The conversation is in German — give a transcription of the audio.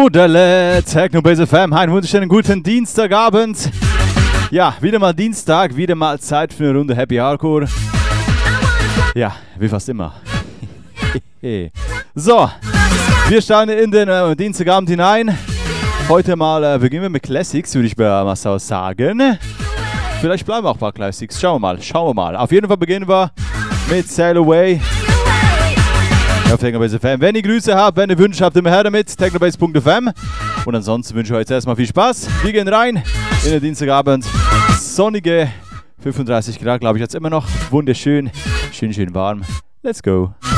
Rudele, Technobase FM, einen wunderschönen guten Dienstagabend. Ja, wieder mal Dienstag, wieder mal Zeit für eine Runde Happy Hardcore. Ja, wie fast immer. So, wir starten in den Dienstagabend hinein. Heute mal beginnen wir mit Classics, würde ich mal so sagen. Vielleicht bleiben auch ein paar Classics, schauen wir mal. Auf jeden Fall beginnen wir mit Sail Away. Auf Technobase FM. Wenn ihr Grüße habt, wenn ihr Wünsche habt, immer her damit. Technobase.fm. Und ansonsten wünsche ich euch jetzt erstmal viel Spaß. Wir gehen rein in den Dienstagabend. Sonnige 35 Grad, glaube ich, jetzt immer noch. Wunderschön. Schön warm. Let's go.